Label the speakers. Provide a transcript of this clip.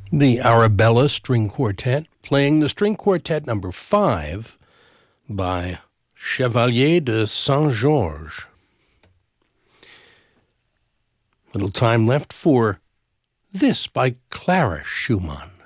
Speaker 1: The Arabella String Quartet, playing the String Quartet number 5 by Chevalier de Saint-Georges. Little time left for this by Clara Schumann.